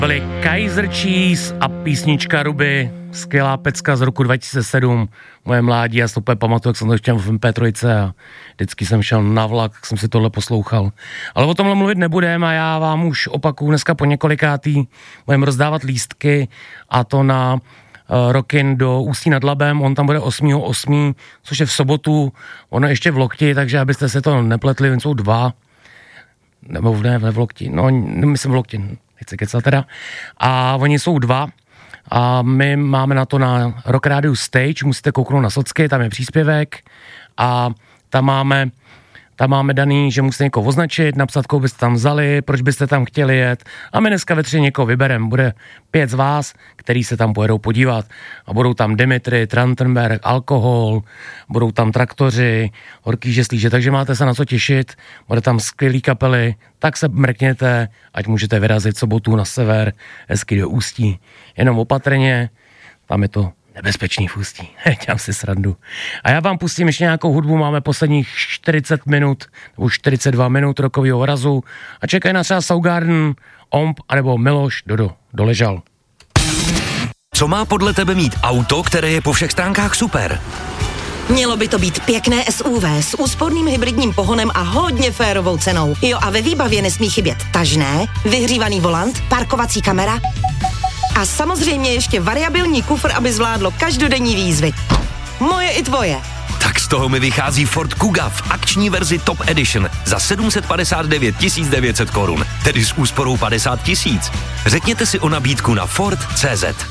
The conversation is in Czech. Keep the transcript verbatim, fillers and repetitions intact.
Byli Kaiser Cheese a písnička Ruby, skvělá pecka z roku dva tisíce sedm, moje mládí, já si to úplně pamatuju, jak jsem to chtěl v em pé tři a vždycky jsem šel na vlak, jsem si tohle poslouchal. Ale o tomhle mluvit nebudem a já vám už opakuju dneska po několikátý, budeme rozdávat lístky a to na uh, Rockin do Ústí nad Labem, on tam bude osmého osmého což je v sobotu, ono ještě v Lokti, takže abyste se to nepletli, jsou dva, nebo ne, v Lokti, no myslím v Lokti, nechci kecat teda, a oni jsou dva, a my máme na to na Rock Radio Stage, musíte kouknout na socky, tam je příspěvek a tam máme, tam máme daný, že musíte někoho označit, napsat, koho byste tam vzali, proč byste tam chtěli jet a my dneska ve tři někoho vybereme, bude pět z vás, který se tam pojedou podívat a budou tam Dimitri, Trantenberg, Alkohol, budou tam Traktoři, Horký žeslíže, takže máte se na co těšit, bude tam skvělý kapely, tak se mrkněte, ať můžete vyrazit sobotu na sever, hezky do Ústí, jenom opatrně, tam je to nebezpečný v Ústí, dělám si srandu. A já vám pustím ještě nějakou hudbu, máme posledních čtyřicet minut, nebo čtyřicet dva minut rokovýho razu a čekají nás třeba Soundgarden, Omp, anebo Miloš Dodo, Doležal. Co má podle tebe mít auto, které je po všech stránkách super? Mělo by to být pěkné es ú vé s úsporným hybridním pohonem a hodně férovou cenou. Jo, a ve výbavě nesmí chybět tažné, vyhřívaný volant, parkovací kamera a samozřejmě ještě variabilní kufr, aby zvládlo každodenní výzvy. Moje i tvoje. Tak z toho mi vychází Ford Kuga v akční verzi Top Edition za sedm set padesát devět tisíc devět set korun, tedy s úsporou padesát tisíc. Řekněte si o nabídku na Ford tečka cé zet.